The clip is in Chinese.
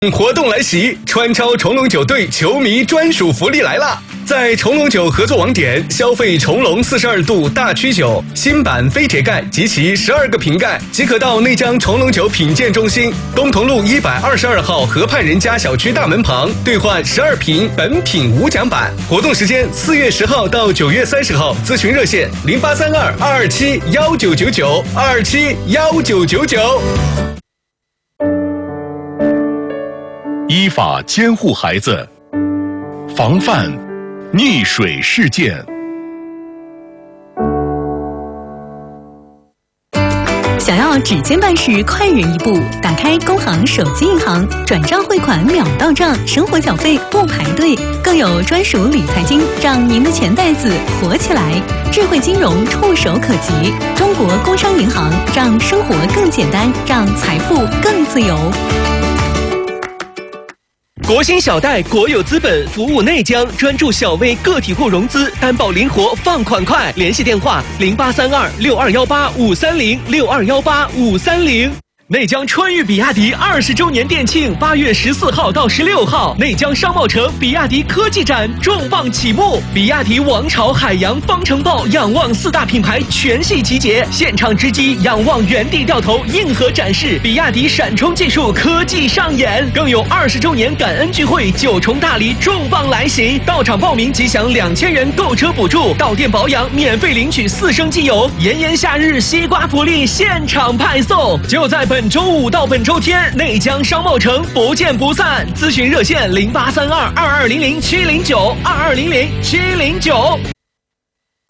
活动来袭，川超重龙酒队球迷专属福利来啦！在重龙酒合作网点消费重龙42度大曲酒新版非铁盖及其12个瓶盖，即可到内江重龙酒品鉴中心东同路122号河畔人家小区大门旁兑换12瓶本品无奖版。活动时间4月10号到9月30号，咨询热线0832-227-1999，227-1999。 依法监护孩子，防范溺水事件。 想要指尖办事快人一步，打开工行手机银行，转账汇款秒到账，生活缴费不排队，更有专属理财金，让您的钱袋子活起来。智慧金融触手可及，中国工商银行让生活更简单，让财富更自由。 国兴小贷国有资本服务内江，专注小微个体户融资，担保灵活，放款快。联系电话0832-6218-530，6218-530。内江川渝比亚迪20周年店庆，8月14号到16号，内江商贸城比亚迪科技展重磅启幕，比亚迪王朝、海洋、方程豹、仰望4大品牌全系集结，现场直击仰望原地掉头硬核展示，比亚迪闪充技术科技上演，更有20周年感恩聚会9重大礼重磅来袭，到场报名即享2000元购车补助，到店保养免费领取4升机油，炎炎夏日西瓜福利现场派送，就在本周5到本周天，内江商贸城不见不散。咨询热线0832-2200-709，2200-709。